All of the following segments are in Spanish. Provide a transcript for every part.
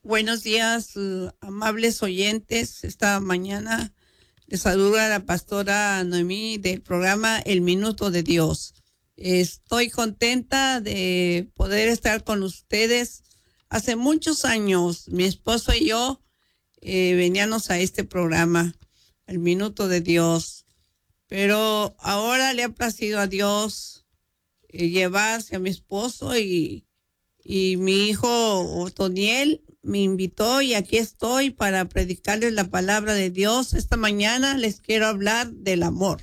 Buenos días, amables oyentes. Esta mañana les saluda la pastora Noemí del programa El Minuto de Dios. Estoy contenta de poder estar con ustedes. Hace muchos años, mi esposo y yo veníamos a este programa, El Minuto de Dios. Pero ahora le ha placido a Dios llevarse a mi esposo y mi hijo Otoniel me invitó y aquí estoy para predicarles la palabra de Dios. Esta mañana les quiero hablar del amor.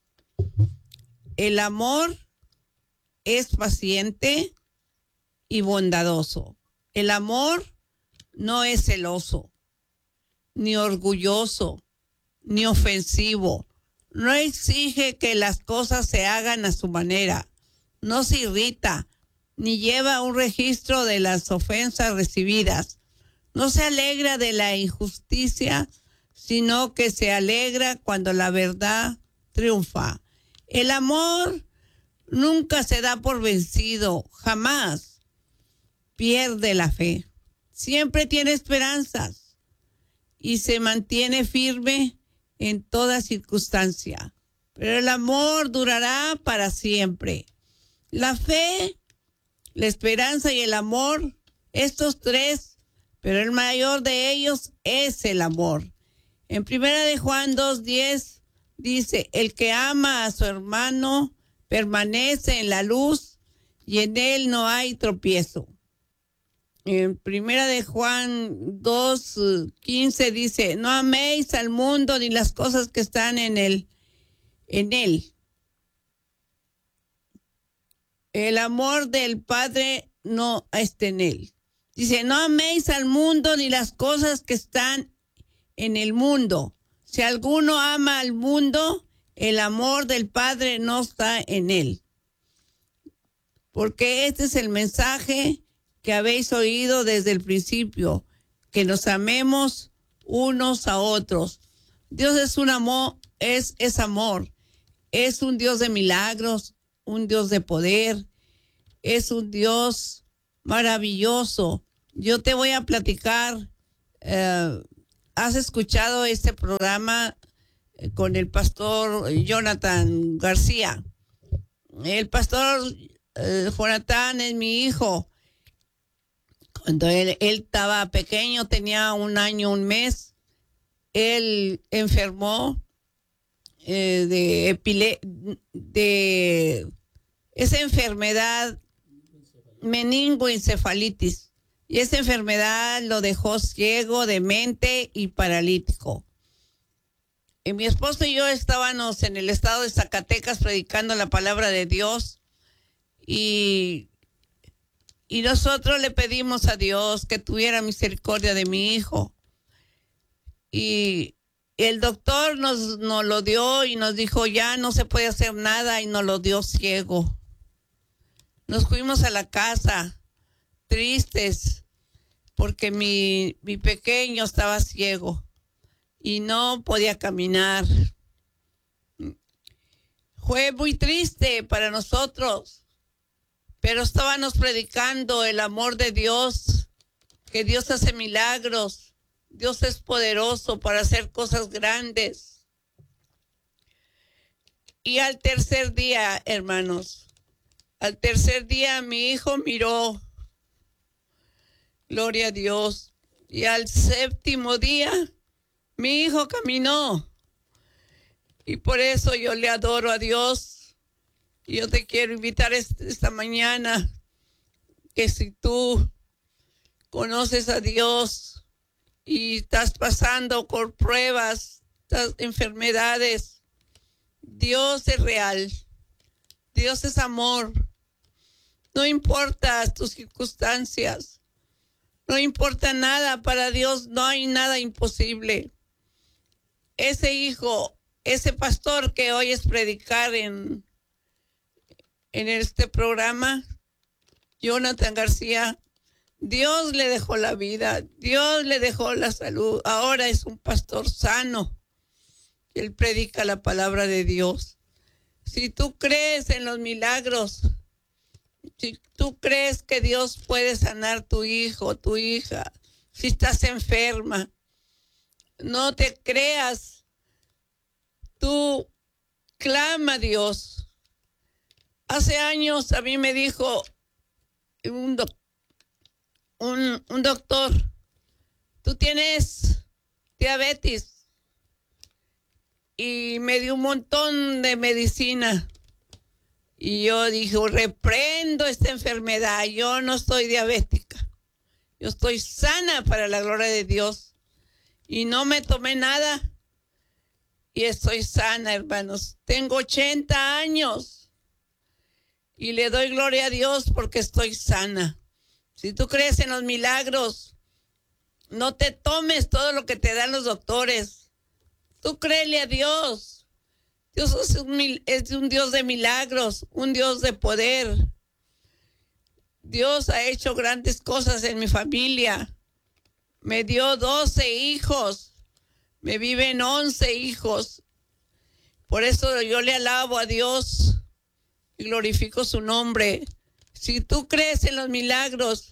El amor es paciente y bondadoso. El amor no es celoso, ni orgulloso, ni ofensivo. No exige que las cosas se hagan a su manera. No se irrita, ni lleva un registro de las ofensas recibidas. No se alegra de la injusticia, sino que se alegra cuando la verdad triunfa. El amor nunca se da por vencido, jamás pierde la fe. Siempre tiene esperanzas y se mantiene firme en toda circunstancia. Pero el amor durará para siempre. La fe, la esperanza y el amor, estos tres, pero el mayor de ellos es el amor. En 1 Juan 2:10 dice, el que ama a su hermano permanece en la luz y en él no hay tropiezo. En 1 Juan 2:15 dice, no améis al mundo ni las cosas que están en él. El amor del Padre no está en él. Dice, no améis al mundo ni las cosas que están en el mundo. Si alguno ama al mundo, el amor del Padre no está en él. Porque este es el mensaje que habéis oído desde el principio, que nos amemos unos a otros. Dios es un amor, es amor. Es un Dios de milagros, un Dios de poder. Es un Dios maravilloso. Yo te voy a platicar, ¿has escuchado este programa con el pastor Jonathan García? El pastor Jonathan es mi hijo. Cuando él estaba pequeño, tenía 1 año, 1 mes, él enfermó de esa enfermedad, meningoencefalitis. Y esa enfermedad lo dejó ciego, demente y paralítico. Y mi esposo y yo estábamos en el estado de Zacatecas predicando la palabra de Dios. Y nosotros le pedimos a Dios que tuviera misericordia de mi hijo. Y el doctor nos lo dio y nos dijo, ya no se puede hacer nada, y nos lo dio ciego. Nos fuimos a la casa tristes porque mi pequeño estaba ciego y no podía caminar. Fue muy triste para nosotros, pero estábamos predicando el amor de Dios, que Dios hace milagros, Dios es poderoso para hacer cosas grandes. Y al tercer día, hermanos, al tercer día mi hijo miró, gloria a Dios, y al séptimo día mi hijo caminó. Y por eso yo le adoro a Dios. Y yo te quiero invitar esta mañana que si tú conoces a Dios y estás pasando por pruebas, estas enfermedades, Dios es real. Dios es amor. No importa tus circunstancias. No importa nada. Para Dios no hay nada imposible. Ese hijo, ese pastor que oyes predicar en este programa, Jonathan García, Dios le dejó la vida, Dios le dejó la salud. Ahora es un pastor sano. Él predica la palabra de Dios. Si tú crees en los milagros, si tú crees que Dios puede sanar tu hijo, tu hija, Si estás enferma, no te creas. Tú clama a Dios. Hace años a mí me dijo un doctor, tú tienes diabetes, y me dio un montón de medicina. Y yo dije, reprendo esta enfermedad. Yo no soy diabética. Yo estoy sana para la gloria de Dios. Y no me tomé nada. Y estoy sana, hermanos. Tengo 80 años. Y le doy gloria a Dios porque estoy sana. Si tú crees en los milagros, no te tomes todo lo que te dan los doctores. Tú créele a Dios. Dios es un Dios de milagros, un Dios de poder. Dios ha hecho grandes cosas en mi familia. Me dio 12 hijos. Me viven 11 hijos. Por eso yo le alabo a Dios y glorifico su nombre. Si tú crees en los milagros,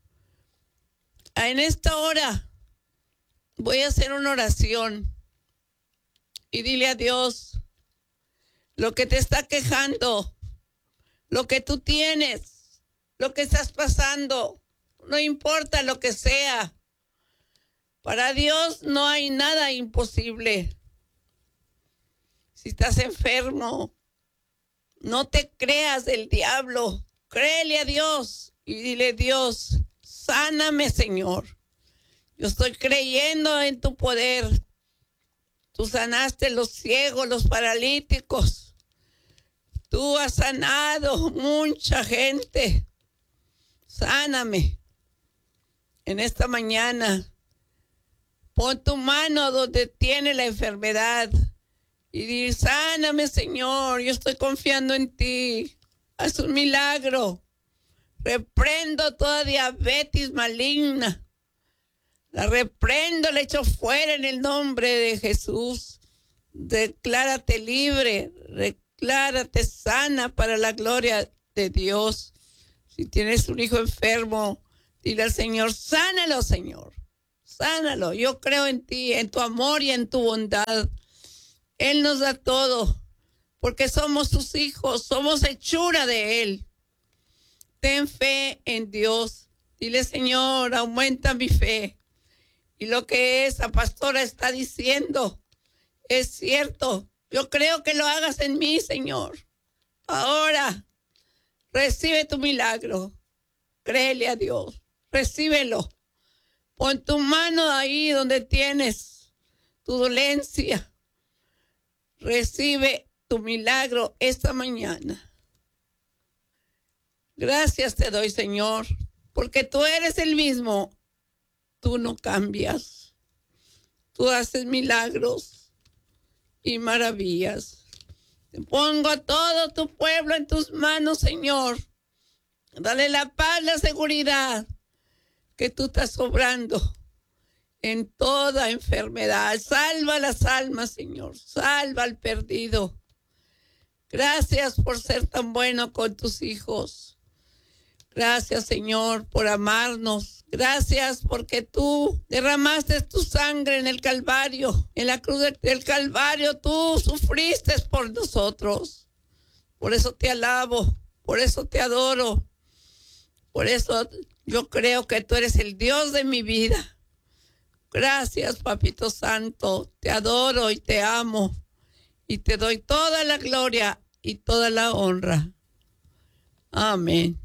en esta hora voy a hacer una oración y dile a Dios lo que te está quejando, lo que tú tienes, lo que estás pasando, no importa lo que sea. Para Dios no hay nada imposible. Si estás enfermo, no te creas del diablo. Créele a Dios y dile, Dios, sáname, Señor. Yo estoy creyendo en tu poder. Tú sanaste los ciegos, los paralíticos. Tú has sanado mucha gente. Sáname. En esta mañana, pon tu mano donde tiene la enfermedad y di, sáname, Señor. Yo estoy confiando en ti. Haz un milagro. Reprendo toda diabetes maligna. La reprendo, la echo fuera en el nombre de Jesús. Declárate libre, declárate sana para la gloria de Dios. Si tienes un hijo enfermo, dile al Señor, sánalo, Señor. Sánalo. Yo creo en ti, en tu amor y en tu bondad. Él nos da todo, porque somos sus hijos, somos hechura de Él. Ten fe en Dios. Dile, Señor, aumenta mi fe. Y lo que esa pastora está diciendo es cierto. Yo creo que lo hagas en mí, Señor. Ahora, recibe tu milagro. Créele a Dios. Recíbelo. Pon tu mano ahí donde tienes tu dolencia. Recibe tu milagro esta mañana. Gracias te doy, Señor, porque tú eres el mismo. Tú no cambias. Tú haces milagros y maravillas. Te pongo a todo tu pueblo en tus manos, Señor. Dale la paz, la seguridad que tú estás obrando en toda enfermedad. Salva las almas, Señor. Salva al perdido. Gracias por ser tan bueno con tus hijos. Gracias, Señor, por amarnos. Gracias porque tú derramaste tu sangre en el Calvario. En la cruz del Calvario tú sufriste por nosotros. Por eso te alabo, por eso te adoro. Por eso yo creo que tú eres el Dios de mi vida. Gracias, Papito Santo. Te adoro y te amo. Y te doy toda la gloria y toda la honra. Amén.